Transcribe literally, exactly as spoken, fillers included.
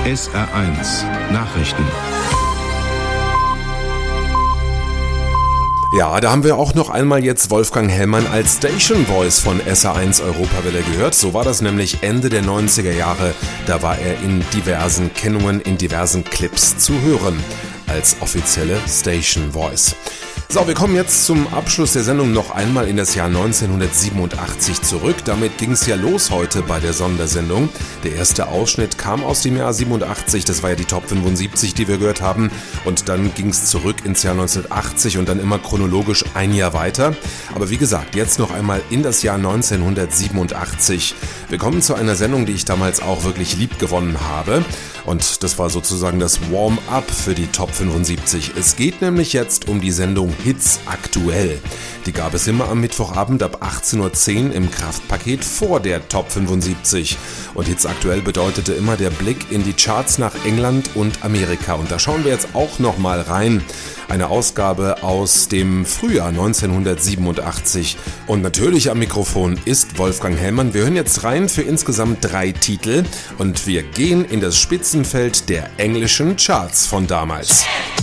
S R eins Nachrichten. Ja, da haben wir auch noch einmal jetzt Wolfgang Hellmann als Station Voice von S R eins Europawelle gehört. So war das nämlich Ende der neunziger Jahre. Da war er in diversen Kennungen, in diversen Clips zu hören als offizielle Station Voice. So, wir kommen jetzt zum Abschluss der Sendung noch einmal in das Jahr neunzehnhundertsiebenundachtzig zurück. Damit ging es ja los heute bei der Sondersendung. Der erste Ausschnitt kam aus dem Jahr siebenundachtzig, das war ja die Top fünfundsiebzig, die wir gehört haben. Und dann ging es zurück ins Jahr neunzehnhundertachtzig und dann immer chronologisch ein Jahr weiter. Aber wie gesagt, jetzt noch einmal in das Jahr neunzehnhundertsiebenundachtzig. Wir kommen zu einer Sendung, die ich damals auch wirklich lieb gewonnen habe. Und das war sozusagen das Warm-up für die Top fünfundsiebzig. Es geht nämlich jetzt um die Sendung Hits aktuell. Die gab es immer am Mittwochabend ab achtzehn Uhr zehn im Kraftpaket vor der Top fünfundsiebzig. Und Hits aktuell bedeutete immer der Blick in die Charts nach England und Amerika. Und da schauen wir jetzt auch nochmal rein. Eine Ausgabe aus dem Frühjahr neunzehnhundertsiebenundachtzig. Und natürlich am Mikrofon ist Wolfgang Hellmann. Wir hören jetzt rein für insgesamt drei Titel. Und wir gehen in das Spitzenfeld der englischen Charts von damals.